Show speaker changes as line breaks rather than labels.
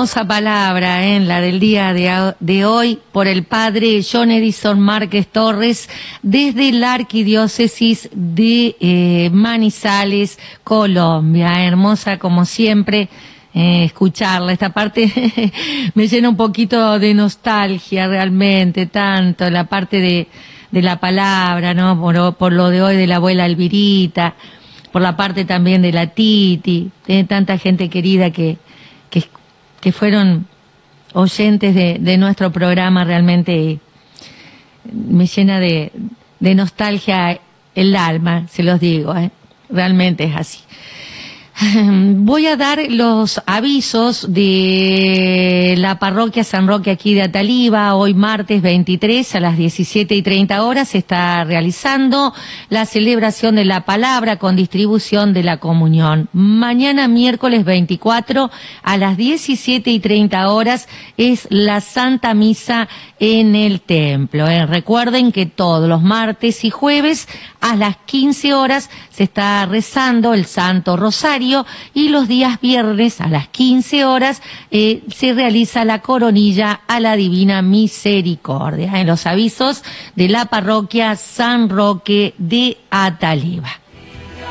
hermosa palabra, la del día de hoy, por el padre John Edison Márquez Torres, desde la Arquidiócesis de Manizales, Colombia. Hermosa como siempre escucharla. Esta parte me llena un poquito de nostalgia realmente, tanto la parte de la palabra, ¿no? Por lo de hoy de la abuela Elvirita, por la parte también de la Titi, de tanta gente querida que fueron oyentes de nuestro programa. Realmente me llena de nostalgia el alma, se los digo, realmente es así. Voy a dar los avisos de la parroquia San Roque aquí de Ataliva. Hoy martes 23 a las 17:30 se está realizando la celebración de la palabra con distribución de la comunión. Mañana miércoles 24 a las 17:30 es la Santa Misa en el templo. Recuerden que todos los martes y jueves a las 15 horas se está rezando el Santo Rosario, y los días viernes a las 15 horas se realiza la coronilla a la Divina Misericordia. En los avisos de la parroquia San Roque de Ataliva.